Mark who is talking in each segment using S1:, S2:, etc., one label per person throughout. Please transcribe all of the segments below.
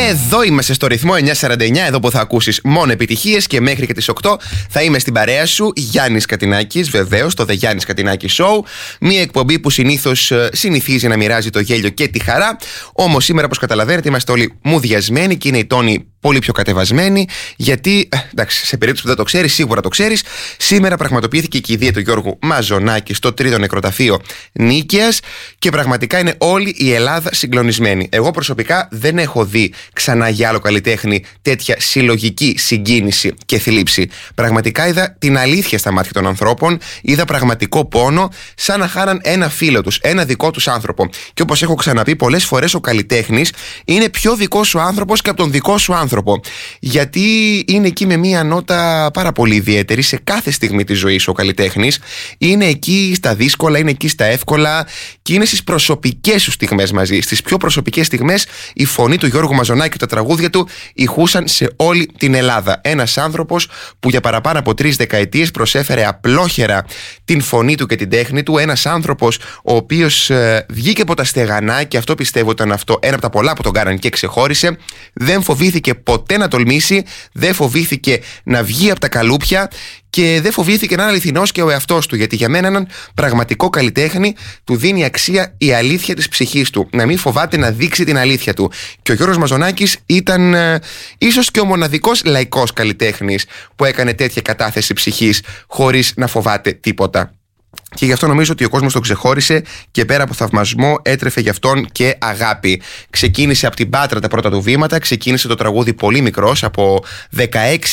S1: Εδώ είμαστε στο ρυθμό 949, εδώ που θα ακούσεις μόνο επιτυχίες και μέχρι και τις 8 θα είμαι στην παρέα σου, Γιάννης Κατινάκης, βεβαίως, το The Γιάννης Κατινάκης Show. Μια εκπομπή που συνηθίζει να μοιράζει το γέλιο και τη χαρά. Όμως σήμερα, όπως καταλαβαίνετε, είμαστε όλοι μουδιασμένοι και είναι η τόνη πολύ πιο κατεβασμένη. Γιατί, εντάξει, σε περίπτωση που δεν το ξέρεις, σίγουρα το ξέρεις, σήμερα πραγματοποιήθηκε η κηδεία του Γιώργου Μαζονάκη στο Τρίτο Νεκροταφείο Νίκαιας και πραγματικά είναι όλη η Ελλάδα συγκλονισμένη. Εγώ προσωπικά δεν έχω δει ξανά για άλλο καλλιτέχνη τέτοια συλλογική συγκίνηση και θλίψη. Πραγματικά είδα την αλήθεια στα μάτια των ανθρώπων, είδα πραγματικό πόνο, σαν να χάραν ένα φίλο τους, ένα δικό τους άνθρωπο. Και όπως έχω ξαναπεί πολλές φορές, ο καλλιτέχνης είναι πιο δικός σου άνθρωπος και από τον δικό σου άνθρωπο. Γιατί είναι εκεί με μία νότα πάρα πολύ ιδιαίτερη σε κάθε στιγμή της ζωής ο καλλιτέχνης. Είναι εκεί στα δύσκολα, είναι εκεί στα εύκολα και είναι στις προσωπικές σου στιγμές μαζί. Στις πιο προσωπικές στιγμές η φωνή του Γιώργου Μαζονάκη και τα τραγούδια του ηχούσαν σε όλη την Ελλάδα. Ένας άνθρωπος που για παραπάνω από 3 δεκαετίες προσέφερε απλόχερα την φωνή του και την τέχνη του. Ένας άνθρωπος ο οποίος βγήκε από τα στεγανά και αυτό πιστεύω ήταν ένα από τα πολλά που τον κάνανε και ξεχώρισε. Δεν φοβήθηκε ποτέ να τολμήσει, δεν φοβήθηκε να βγει από τα καλούπια και δεν φοβήθηκε να είναι αληθινός και ο εαυτός του. Γιατί για μένα έναν πραγματικό καλλιτέχνη του δίνει αξία η αλήθεια της ψυχής του. Να μην φοβάται να δείξει την αλήθεια του. Και ο Γιώργος Μαζονάκης ήταν ίσως και ο μοναδικός λαϊκός καλλιτέχνης που έκανε τέτοια κατάθεση ψυχής χωρίς να φοβάται τίποτα. Και γι' αυτό νομίζω ότι ο κόσμος τον ξεχώρισε και πέρα από θαυμασμό έτρεφε γι' αυτόν και αγάπη. Ξεκίνησε από την Πάτρα τα πρώτα του βήματα, ξεκίνησε το τραγούδι πολύ μικρός, από 16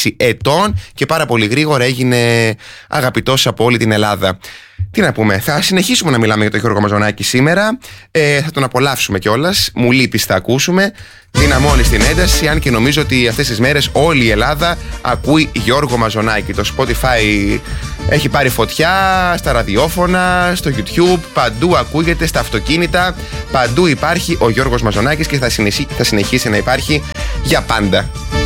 S1: ετών και πάρα πολύ γρήγορα έγινε αγαπητός από όλη την Ελλάδα. Τι να πούμε, θα συνεχίσουμε να μιλάμε για τον Γιώργο Μαζονάκη σήμερα, θα τον απολαύσουμε κιόλας, μου λείπεις θα ακούσουμε, δυναμώνει την ένταση, αν και νομίζω ότι αυτές τις μέρες όλη η Ελλάδα ακούει Γιώργο Μαζονάκη. Το Spotify έχει πάρει φωτιά, στα ραδιόφωνα, στο YouTube, παντού ακούγεται, στα αυτοκίνητα, παντού υπάρχει ο Γιώργος Μαζονάκης και θα συνεχίσει να υπάρχει για πάντα.